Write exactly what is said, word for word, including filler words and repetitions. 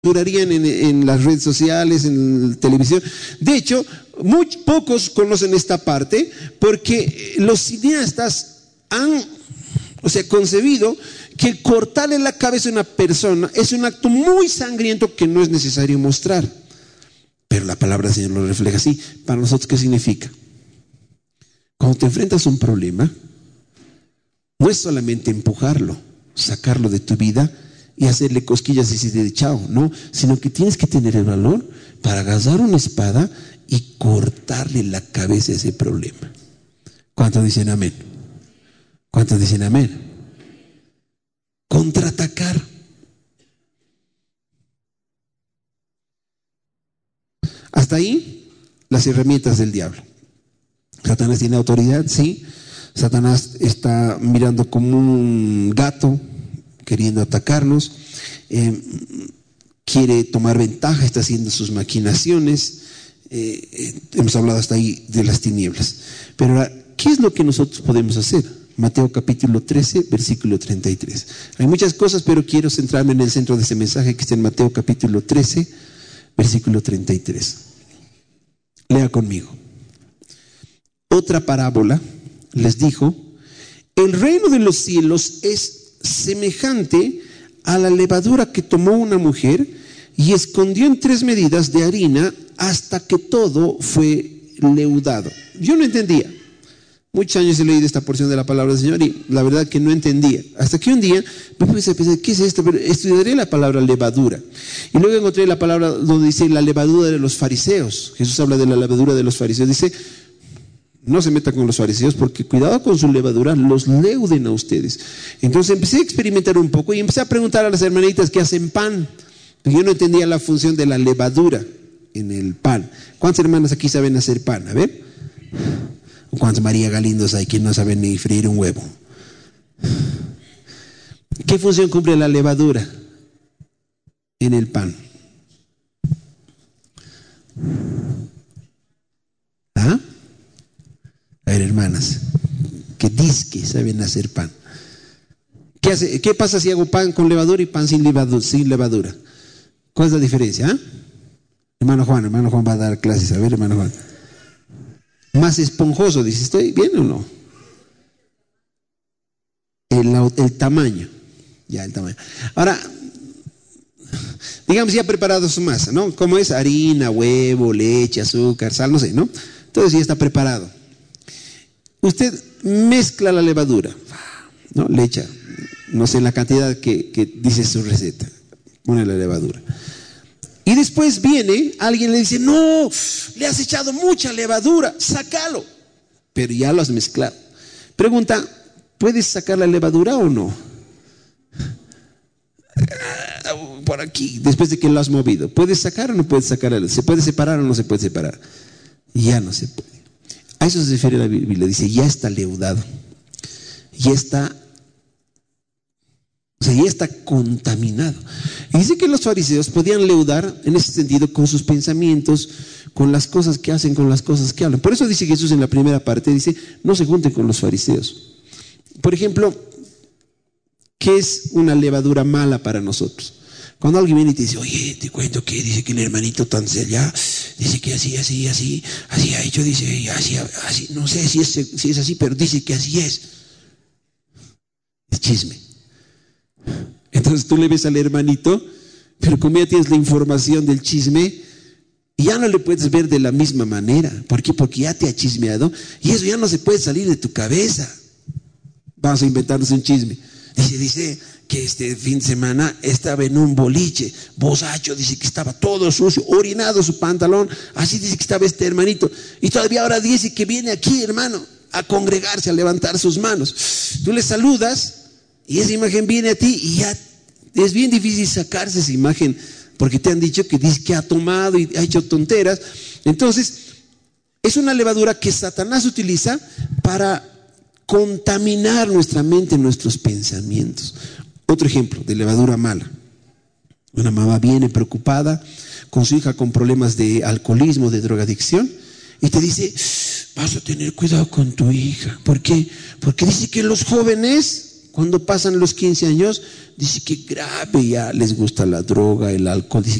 durarían en, en las redes sociales, en la televisión. De hecho, muy pocos conocen esta parte porque los cineastas han, o sea, concebido que cortarle la cabeza a una persona es un acto muy sangriento que no es necesario mostrar. Pero la palabra del Señor lo refleja así. Para nosotros, ¿qué significa? Cuando te enfrentas a un problema, no es solamente empujarlo, sacarlo de tu vida y hacerle cosquillas y decirle chao, no, sino que tienes que tener el valor para agarrar una espada y cortarle la cabeza a ese problema. ¿Cuántos dicen amén? ¿Cuántos dicen amén? Contraatacar. Hasta ahí las herramientas del diablo. Satanás tiene autoridad, sí. Satanás está mirando como un gato queriendo atacarnos, eh, quiere tomar ventaja, está haciendo sus maquinaciones. Eh, eh, hemos hablado hasta ahí de las tinieblas. Pero ahora, ¿qué es lo que nosotros podemos hacer? Mateo capítulo trece, versículo treinta y tres. Hay muchas cosas, pero quiero centrarme en el centro de ese mensaje que está en Mateo capítulo trece, versículo treinta y tres. Lea conmigo. Otra parábola les dijo: el reino de los cielos es semejante a la levadura que tomó una mujer y escondió en tres medidas de harina hasta que todo fue leudado. Yo no entendía. Muchos años he leído esta porción de la palabra del Señor y la verdad que no entendía. Hasta que un día me puse a pensar, ¿qué es esto? Pero estudiaré la palabra levadura. Y luego encontré la palabra donde dice la levadura de los fariseos. Jesús habla de la levadura de los fariseos. Dice: no se meta con los fariseos porque cuidado con su levadura, los leuden a ustedes. Entonces empecé a experimentar un poco y empecé a preguntar a las hermanitas que hacen pan. Porque yo no entendía la función de la levadura en el pan. ¿Cuántas hermanas aquí saben hacer pan? A ver. ¿Cuántos María Galindos hay que no saben ni freír un huevo? ¿Qué función cumple la levadura en el pan? ¿Ah? A ver, hermanas, que dizque saben hacer pan. ¿Qué, hace, ¿Qué pasa si hago pan con levadura y pan sin levadura? Sin levadura? ¿Cuál es la diferencia? ¿Ah? Hermano Juan, hermano Juan va a dar clases. A ver, hermano Juan. Más esponjoso, dice, ¿estoy bien o no? El, el tamaño. Ya, el tamaño. Ahora, digamos, ya preparado su masa, ¿no? ¿Cómo es? Harina, huevo, leche, azúcar, sal, no sé, ¿no? Entonces ya está preparado. Usted mezcla la levadura, ¿no? Le echa, no sé la cantidad que, que dice su receta, pone la levadura. Y después viene alguien y le dice: no, le has echado mucha levadura, sácalo. Pero ya lo has mezclado. Pregunta: ¿puedes sacar la levadura o no? Por aquí, después de que lo has movido, ¿puedes sacar o no puedes sacar? ¿Se puede separar o no se puede separar? Ya no se puede. A eso se refiere la Biblia, dice: ya está leudado, ya está, o sea, ya está contaminado. Y dice que los fariseos podían leudar en ese sentido con sus pensamientos, con las cosas que hacen, con las cosas que hablan. Por eso dice Jesús en la primera parte, dice: no se junten con los fariseos. Por ejemplo, ¿qué es una levadura mala para nosotros? Cuando alguien viene y te dice: oye, te cuento que dice que el hermanito tan allá dice que así, así, así, así ha hecho, dice, así, así, no sé si es, si es así, pero dice que así es. Es chisme. Entonces tú le ves al hermanito, pero como ya tienes la información del chisme, ya no le puedes ver de la misma manera. ¿Por qué? Porque ya te ha chismeado y eso ya no se puede salir de tu cabeza. Vamos a inventarnos un chisme. Dice, dice que este fin de semana estaba en un boliche, bozacho, dice que estaba todo sucio, orinado su pantalón, así dice que estaba este hermanito. Y todavía ahora dice que viene aquí, hermano, a congregarse, a levantar sus manos. Tú le saludas y esa imagen viene a ti y ya es bien difícil sacarse esa imagen porque te han dicho que dice que ha tomado y ha hecho tonteras. Entonces, es una levadura que Satanás utiliza para contaminar nuestra mente, nuestros pensamientos. Otro ejemplo de levadura mala. Una mamá viene preocupada con su hija con problemas de alcoholismo, de drogadicción, y te dice: vas a tener cuidado con tu hija. ¿Por qué? Porque dice que los jóvenes Cuando pasan los quince años, dice que grave, ya les gusta la droga, el alcohol, dice